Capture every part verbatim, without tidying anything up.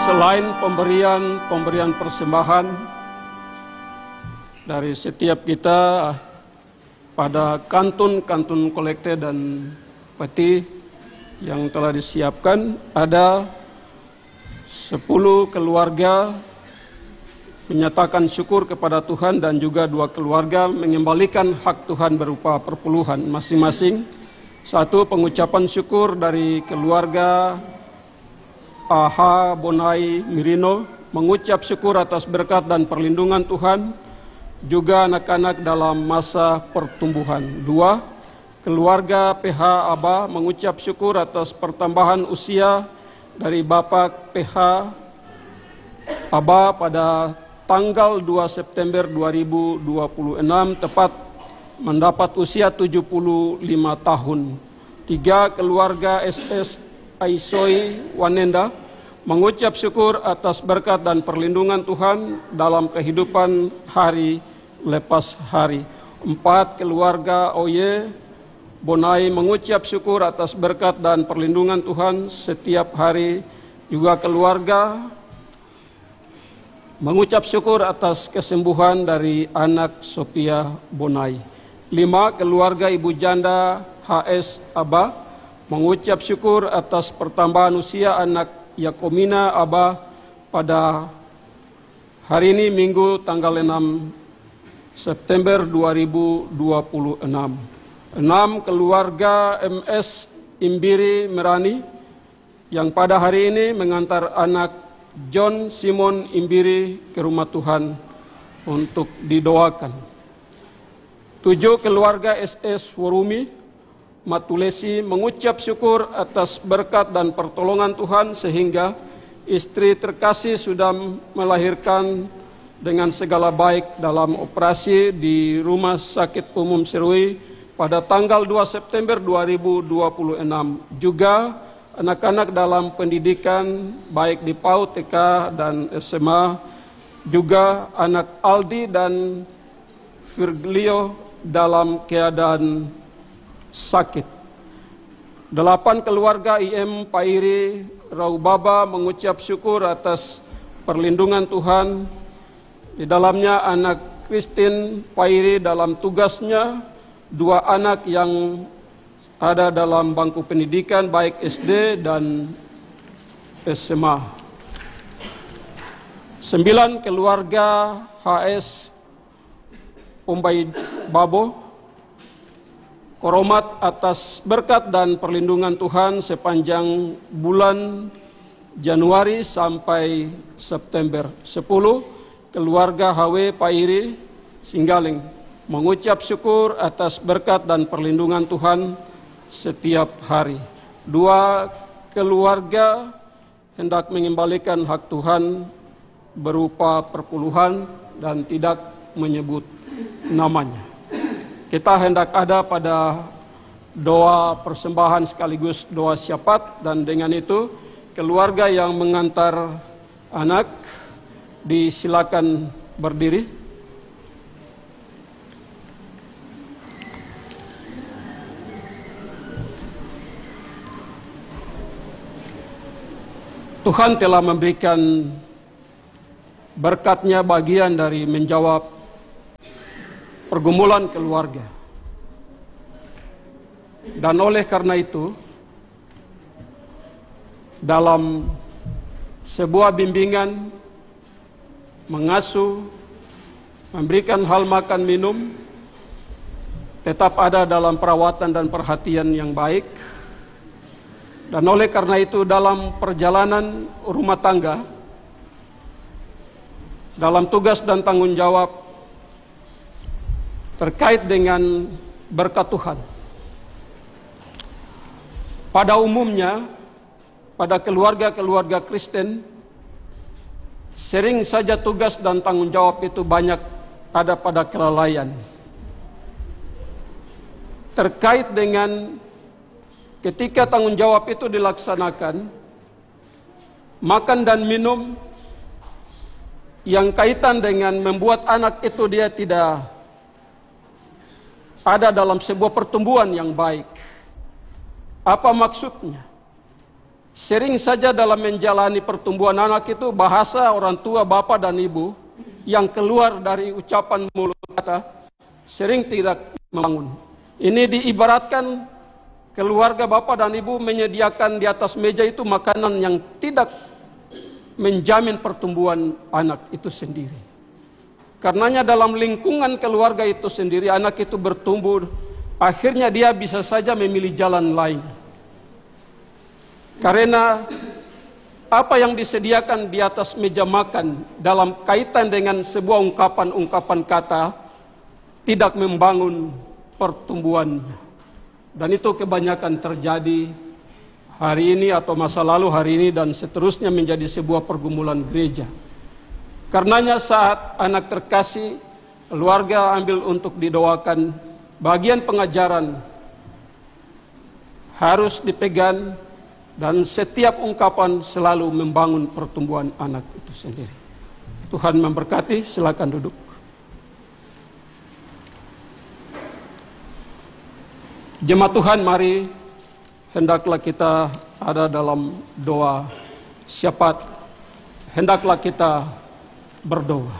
Selain pemberian-pemberian persembahan dari setiap kita pada kantun-kantun kolekte dan peti yang telah disiapkan, ada sepuluh keluarga menyatakan syukur kepada Tuhan dan juga dua keluarga mengembalikan hak Tuhan berupa perpuluhan masing-masing. Satu, pengucapan syukur dari keluarga Aha Bonai Mirino, mengucap syukur atas berkat dan perlindungan Tuhan, juga anak-anak dalam masa pertumbuhan. Dua, keluarga P H Aba mengucap syukur atas pertambahan usia dari Bapak P H Aba pada tanggal dua September dua ribu dua puluh enam, tepat mendapat usia tujuh puluh lima tahun. Tiga, keluarga S S Aisoi Wanenda mengucap syukur atas berkat dan perlindungan Tuhan dalam kehidupan hari lepas hari. Empat, keluarga Oye Bonai mengucap syukur atas berkat dan perlindungan Tuhan setiap hari. Juga keluarga mengucap syukur atas kesembuhan dari anak Sophia Bonai. Lima, keluarga Ibu Janda H S Aba mengucap syukur atas pertambahan usia anak Yakomina Aba pada hari ini Minggu tanggal enam September dua ribu dua puluh enam. Enam, keluarga M S Imbiri Merani yang pada hari ini mengantar anak John Simon Imbiri ke rumah Tuhan untuk didoakan. Tujuh, keluarga S S Worumi Matulesi mengucap syukur atas berkat dan pertolongan Tuhan sehingga istri terkasih sudah melahirkan dengan segala baik dalam operasi di Rumah Sakit Umum Serui pada tanggal dua September dua ribu dua puluh enam. Juga anak-anak dalam pendidikan baik di P A U T K dan S M A, juga anak Aldi dan Virgilio dalam keadaan sakit. Delapan, keluarga I M Pairi Raubaba mengucap syukur atas perlindungan Tuhan. Di dalamnya anak Christine Pairi dalam tugasnya, dua anak yang ada dalam bangku pendidikan baik S D dan S M A. Sembilan, keluarga H S Umbai Babo, Koromat atas berkat dan perlindungan Tuhan sepanjang bulan Januari sampai September. Sepuluh, keluarga H W Pairi Singgaling mengucap syukur atas berkat dan perlindungan Tuhan setiap hari. Dua, keluarga hendak mengembalikan hak Tuhan berupa perpuluhan dan tidak menyebut namanya. Kita hendak ada pada doa persembahan sekaligus doa syafaat, dan dengan itu keluarga yang mengantar anak disilakan berdiri. Tuhan telah memberikan berkat-Nya bagian dari menjawab pergumulan keluarga. Dan oleh karena itu, dalam sebuah bimbingan, mengasuh, memberikan hal makan minum, tetap ada dalam perawatan dan perhatian yang baik. Dan oleh karena itu, dalam perjalanan rumah tangga, dalam tugas dan tanggung jawab terkait dengan berkat Tuhan, pada umumnya pada keluarga-keluarga Kristen sering saja tugas dan tanggung jawab itu banyak ada pada kelalaian terkait dengan ketika tanggung jawab itu dilaksanakan, makan dan minum yang kaitan dengan membuat anak itu dia tidak ada dalam sebuah pertumbuhan yang baik. Apa maksudnya? Sering saja dalam menjalani pertumbuhan anak itu bahasa orang tua, bapak dan ibu yang keluar dari ucapan mulut kata sering tidak membangun. Ini diibaratkan keluarga bapak dan ibu menyediakan di atas meja itu makanan yang tidak menjamin pertumbuhan anak itu sendiri. Karenanya dalam lingkungan keluarga itu sendiri anak itu bertumbuh, akhirnya dia bisa saja memilih jalan lain. Karena apa yang disediakan di atas meja makan dalam kaitan dengan sebuah ungkapan-ungkapan kata tidak membangun pertumbuhannya. Dan itu kebanyakan terjadi hari ini atau masa lalu hari ini dan seterusnya menjadi sebuah pergumulan gereja. Karenanya saat anak terkasih, keluarga ambil untuk didoakan, bagian pengajaran harus dipegang dan setiap ungkapan selalu membangun pertumbuhan anak itu sendiri. Tuhan memberkati, silakan duduk. Jemaat Tuhan, mari hendaklah kita ada dalam doa syafaat. Hendaklah kita berdoa.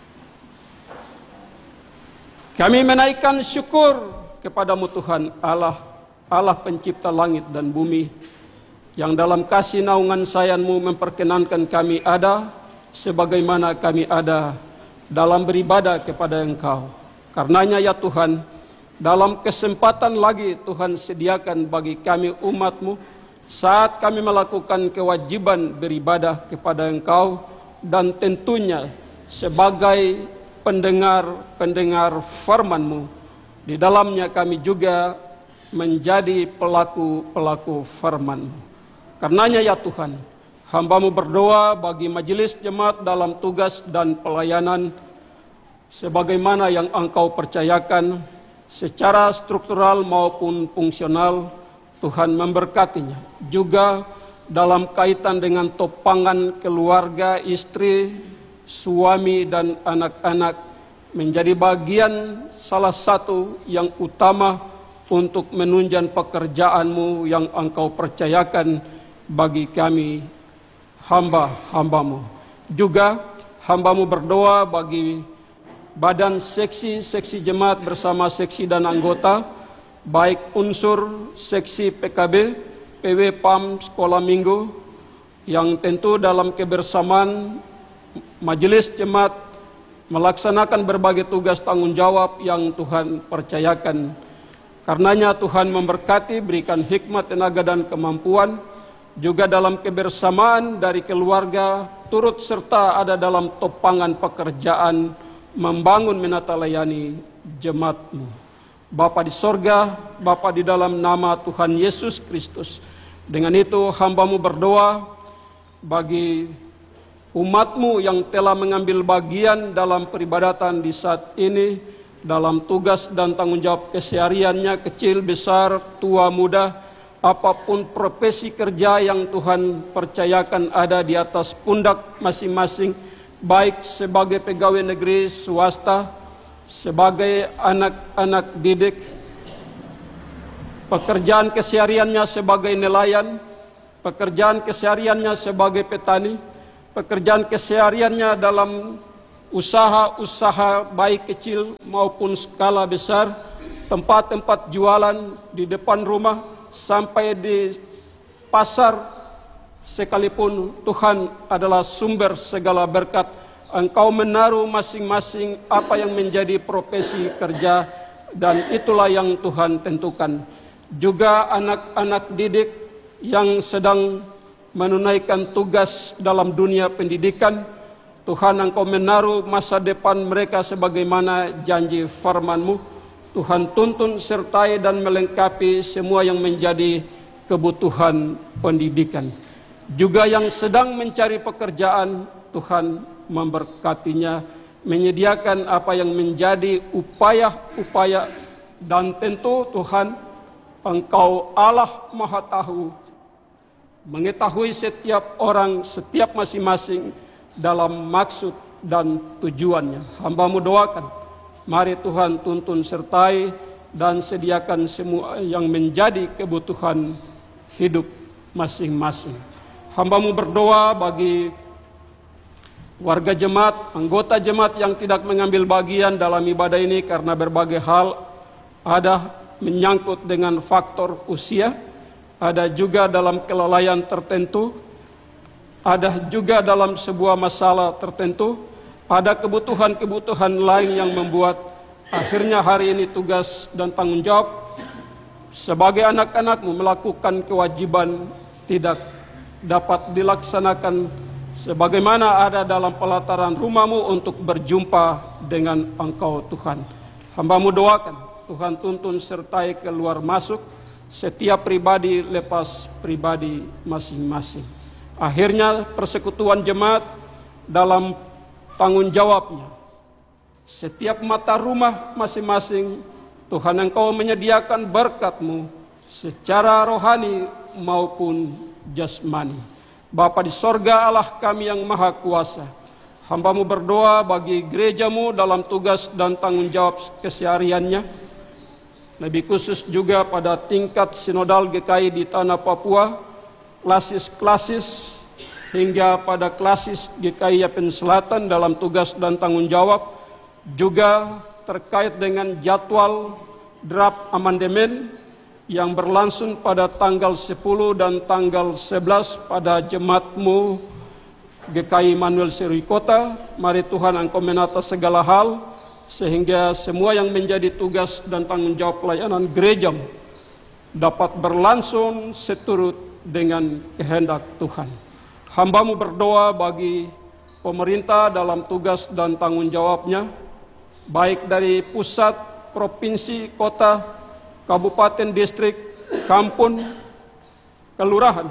Kami menaikkan syukur kepadamu Tuhan Allah, Allah pencipta langit dan bumi, yang dalam kasih naungan sayang-Mu memperkenankan kami ada sebagaimana kami ada dalam beribadah kepada Engkau. Karenanya ya Tuhan, dalam kesempatan lagi Tuhan sediakan bagi kami umat-Mu saat kami melakukan kewajiban beribadah kepada Engkau dan tentunya sebagai pendengar-pendengar firman-Mu. Di dalamnya kami juga menjadi pelaku-pelaku firman-Mu. Karenanya ya Tuhan, hamba-Mu berdoa bagi majelis jemaat dalam tugas dan pelayanan sebagaimana yang Engkau percayakan secara struktural maupun fungsional. Tuhan memberkatinya. Juga dalam kaitan dengan topangan keluarga, istri, suami dan anak-anak menjadi bagian salah satu yang utama untuk menunjang pekerjaan-Mu yang Engkau percayakan bagi kami hamba-hamba-Mu. Juga hamba-Mu berdoa bagi badan seksi, seksi jemaat bersama seksi dan anggota, baik unsur seksi P K B, P W P A M, sekolah minggu, yang tentu dalam kebersamaan majelis jemaat melaksanakan berbagai tugas tanggung jawab yang Tuhan percayakan. Karenanya Tuhan memberkati, berikan hikmat, tenaga dan kemampuan. Juga dalam kebersamaan dari keluarga turut serta ada dalam topangan pekerjaan membangun menata layani jemaat-Mu. Bapa di sorga, Bapa di dalam nama Tuhan Yesus Kristus. Dengan itu hamba-Mu berdoa bagi umat-Mu yang telah mengambil bagian dalam peribadatan di saat ini, dalam tugas dan tanggung jawab kesehariannya, kecil, besar, tua, muda, apapun profesi kerja yang Tuhan percayakan ada di atas pundak masing-masing, baik sebagai pegawai negeri swasta, sebagai anak-anak didik, pekerjaan kesehariannya sebagai nelayan, pekerjaan kesehariannya sebagai petani, pekerjaan kesehariannya dalam usaha-usaha baik kecil maupun skala besar, tempat-tempat jualan di depan rumah, sampai di pasar sekalipun. Tuhan adalah sumber segala berkat. Engkau menaruh masing-masing apa yang menjadi profesi kerja dan itulah yang Tuhan tentukan. Juga anak-anak didik yang sedang menunaikan tugas dalam dunia pendidikan, Tuhan Engkau menaruh masa depan mereka sebagaimana janji firman-Mu. Tuhan tuntun, sertai dan melengkapi semua yang menjadi kebutuhan pendidikan. Juga yang sedang mencari pekerjaan, Tuhan memberkatinya, menyediakan apa yang menjadi upaya-upaya, dan tentu Tuhan, Engkau Allah Maha Tahu, mengetahui setiap orang, setiap masing-masing dalam maksud dan tujuannya. Hamba-Mu doakan, mari Tuhan tuntun sertai dan sediakan semua yang menjadi kebutuhan hidup masing-masing. Hamba-Mu berdoa bagi warga jemaat, anggota jemaat yang tidak mengambil bagian dalam ibadah ini karena berbagai hal, ada menyangkut dengan faktor usia, ada juga dalam kelalaian tertentu, ada juga dalam sebuah masalah tertentu, ada kebutuhan-kebutuhan lain yang membuat akhirnya hari ini tugas dan tanggung jawab sebagai anak-anak-Mu melakukan kewajiban tidak dapat dilaksanakan sebagaimana ada dalam pelataran rumah-Mu untuk berjumpa dengan Engkau Tuhan. Hamba-Mu doakan, Tuhan tuntun sertai keluar masuk setiap pribadi lepas pribadi masing-masing. Akhirnya persekutuan jemaat dalam tanggung jawabnya. Setiap mata rumah masing-masing, Tuhan Engkau menyediakan berkat-Mu secara rohani maupun jasmani. Bapa di sorga, Allah kami yang maha kuasa, hamba-Mu berdoa bagi gereja-Mu dalam tugas dan tanggung jawab kesehariannya, lebih khusus juga pada tingkat sinodal G K I di tanah Papua, klasis-klasis hingga pada klasis G K I Yapen Selatan dalam tugas dan tanggung jawab, juga terkait dengan jadwal draft amandemen yang berlangsung pada tanggal sepuluh dan tanggal sebelas pada jemaat-Mu G K I Immanuel Serui Kota. Mari Tuhan Engkau menata segala hal sehingga semua yang menjadi tugas dan tanggung jawab pelayanan gereja-Mu dapat berlangsung seturut dengan kehendak Tuhan. Hamba-Mu berdoa bagi pemerintah dalam tugas dan tanggung jawabnya, baik dari pusat, provinsi, kota, kabupaten, distrik, kampung, kelurahan,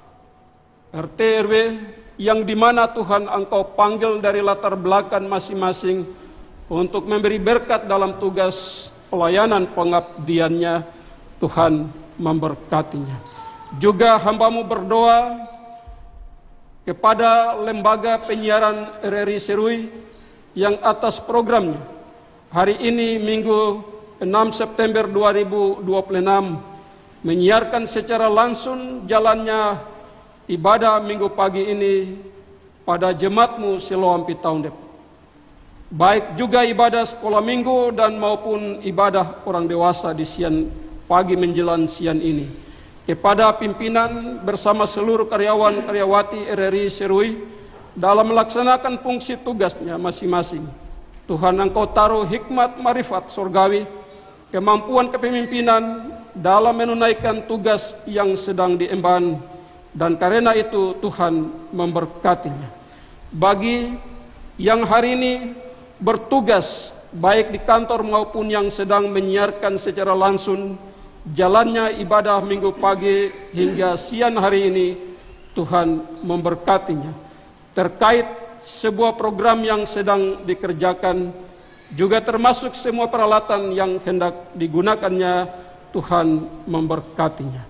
R T R W, yang dimana Tuhan Engkau panggil dari latar belakang masing-masing untuk memberi berkat dalam tugas pelayanan pengabdiannya. Tuhan memberkatinya. Juga hamba-Mu berdoa kepada lembaga penyiaran R R I Serui yang atas programnya hari ini Minggu enam September dua ribu dua puluh enam menyiarkan secara langsung jalannya ibadah minggu pagi ini pada jemaat-Mu Siloam Pitaun Depok. Baik juga ibadah sekolah minggu dan maupun ibadah orang dewasa di siang pagi menjelang siang ini. Kepada pimpinan bersama seluruh karyawan karyawati R R I Serui dalam melaksanakan fungsi tugasnya masing-masing, Tuhan Engkau taruh hikmat marifat surgawi, kemampuan kepemimpinan dalam menunaikan tugas yang sedang diemban, dan karena itu Tuhan memberkatinya. Bagi yang hari ini bertugas baik di kantor maupun yang sedang menyiarkan secara langsung jalannya ibadah minggu pagi hingga siang hari ini, Tuhan memberkatinya. Terkait sebuah program yang sedang dikerjakan, juga termasuk semua peralatan yang hendak digunakannya, Tuhan memberkatinya.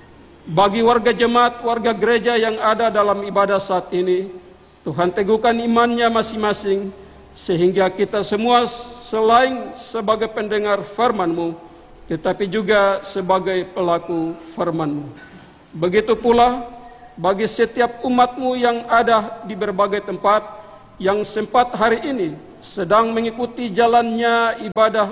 Bagi warga jemaat, warga gereja yang ada dalam ibadah saat ini, Tuhan teguhkan imannya masing-masing, sehingga kita semua selain sebagai pendengar firman-Mu, tetapi juga sebagai pelaku firman-Mu. Begitu pula bagi setiap umat-Mu yang ada di berbagai tempat, yang sempat hari ini sedang mengikuti jalannya ibadah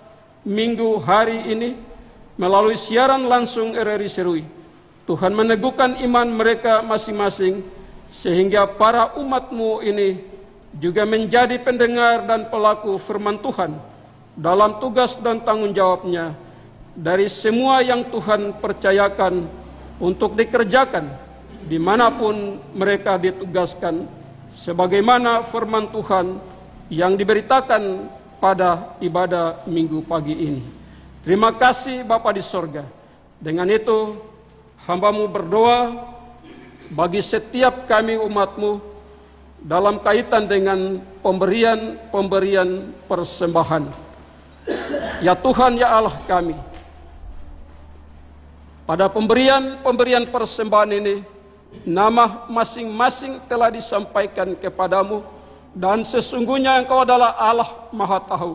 minggu hari ini melalui siaran langsung R R I Serui. Tuhan meneguhkan iman mereka masing-masing, sehingga para umat-Mu ini juga menjadi pendengar dan pelaku firman Tuhan dalam tugas dan tanggung jawabnya dari semua yang Tuhan percayakan untuk dikerjakan dimanapun mereka ditugaskan, sebagaimana firman Tuhan yang diberitakan pada ibadah minggu pagi ini. Terima kasih Bapa di sorga. Dengan itu hamba-Mu berdoa bagi setiap kami umat-Mu dalam kaitan dengan pemberian-pemberian persembahan. Ya Tuhan, ya Allah kami, pada pemberian-pemberian persembahan ini, nama masing-masing telah disampaikan kepadamu, dan sesungguhnya Engkau adalah Allah Maha Tahu.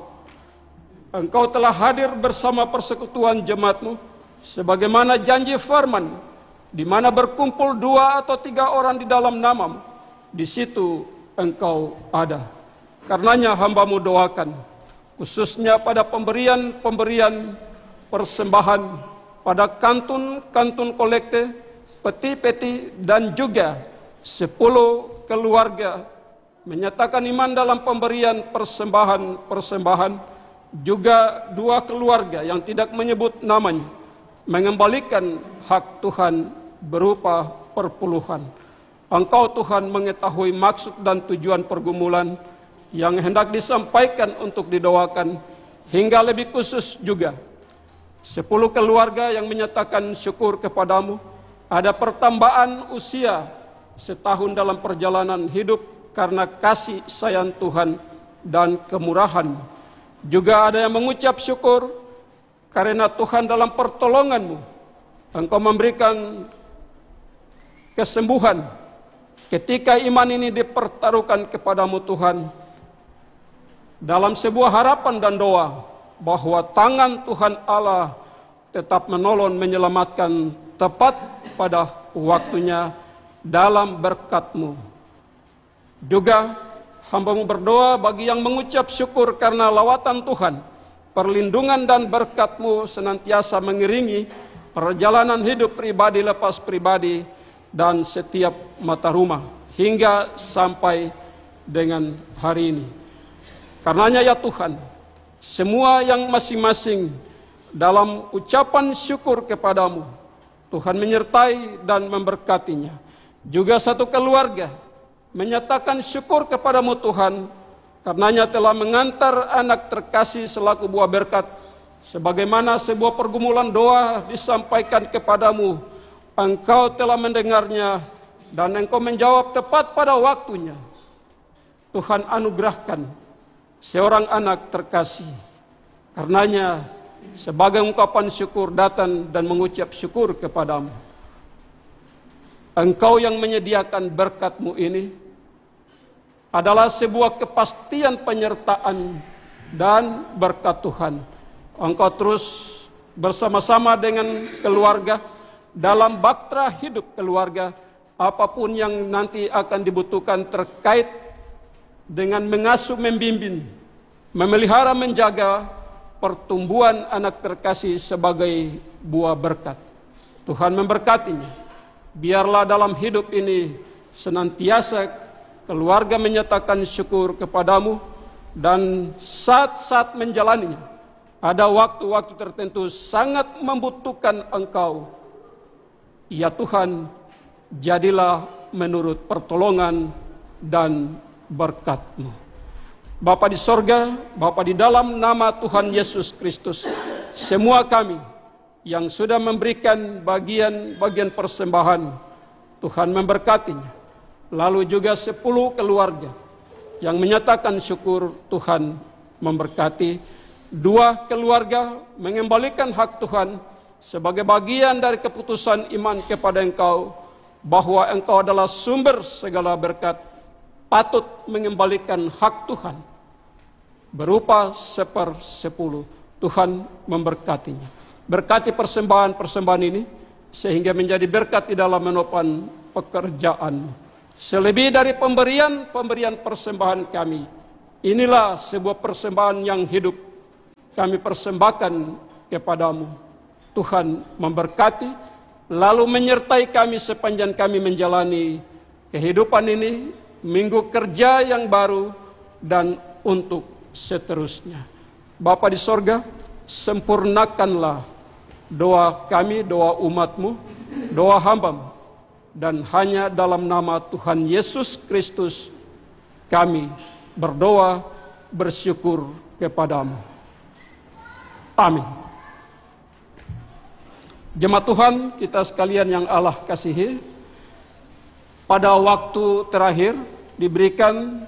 Engkau telah hadir bersama persekutuan jemaat-Mu, sebagaimana janji firman di mana berkumpul dua atau tiga orang di dalam namamu, di situ Engkau ada. Karenanya hamba-Mu doakan, khususnya pada pemberian-pemberian persembahan, pada kantun-kantun kolekte, peti-peti, dan juga sepuluh keluarga menyatakan iman dalam pemberian persembahan-persembahan, juga dua keluarga yang tidak menyebut namanya mengembalikan hak Tuhan berupa perpuluhan. Engkau Tuhan mengetahui maksud dan tujuan pergumulan yang hendak disampaikan untuk didoakan, hingga lebih khusus juga sepuluh keluarga yang menyatakan syukur kepadamu. Ada pertambahan usia setahun dalam perjalanan hidup karena kasih sayang Tuhan dan kemurahan. Juga ada yang mengucap syukur karena Tuhan dalam pertolongan-Mu Engkau memberikan kesembuhan ketika iman ini dipertaruhkan kepadamu Tuhan, dalam sebuah harapan dan doa bahwa tangan Tuhan Allah tetap menolong menyelamatkan tepat pada waktunya dalam berkat-Mu. Juga hamba-Mu berdoa bagi yang mengucap syukur karena lawatan Tuhan, perlindungan dan berkat-Mu senantiasa mengiringi perjalanan hidup pribadi lepas pribadi dan setiap mata rumah hingga sampai dengan hari ini. Karenanya ya Tuhan, semua yang masing-masing dalam ucapan syukur kepadamu, Tuhan menyertai dan memberkatinya. Juga satu keluarga menyatakan syukur kepadamu Tuhan, karenanya telah mengantar anak terkasih selaku buah berkat. Sebagaimana sebuah pergumulan doa disampaikan kepadamu, Engkau telah mendengarnya dan Engkau menjawab tepat pada waktunya. Tuhan anugerahkan seorang anak terkasih. Karenanya sebagai ungkapan syukur datang dan mengucap syukur kepadamu. Engkau yang menyediakan berkat-Mu ini adalah sebuah kepastian penyertaan dan berkat Tuhan. Engkau terus bersama-sama dengan keluarga dalam bahtera hidup keluarga, apapun yang nanti akan dibutuhkan terkait dengan mengasuh, membimbing, memelihara, menjaga pertumbuhan anak terkasih sebagai buah berkat. Tuhan memberkatinya. Biarlah dalam hidup ini senantiasa keluarga menyatakan syukur kepadamu, dan saat-saat menjalaninya ada waktu-waktu tertentu sangat membutuhkan Engkau. Ya Tuhan, jadilah menurut pertolongan dan berkat-Mu. Bapa di sorga, Bapa di dalam nama Tuhan Yesus Kristus, semua kami yang sudah memberikan bagian-bagian persembahan, Tuhan memberkatinya. Lalu juga sepuluh keluarga yang menyatakan syukur, Tuhan memberkati. Dua keluarga mengembalikan hak Tuhan sebagai bagian dari keputusan iman kepada Engkau, bahwa Engkau adalah sumber segala berkat, patut mengembalikan hak Tuhan berupa sepersepuluh. Tuhan memberkatinya. Berkati persembahan-persembahan ini sehingga menjadi berkat di dalam menopang pekerjaan. Selebih dari pemberian-pemberian persembahan kami, inilah sebuah persembahan yang hidup kami persembahkan kepadamu. Tuhan memberkati, lalu menyertai kami sepanjang kami menjalani kehidupan ini, minggu kerja yang baru, dan untuk seterusnya. Bapa di sorga, sempurnakanlah doa kami, doa umat-Mu, doa hamba-Mu, dan hanya dalam nama Tuhan Yesus Kristus kami berdoa, bersyukur kepadamu. Amin. Jemaat Tuhan, kita sekalian yang Allah kasihi, pada waktu terakhir diberikan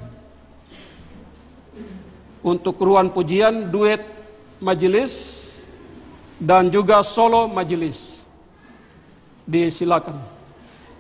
untuk ruang pujian duet majelis dan juga solo majelis. Disilakan.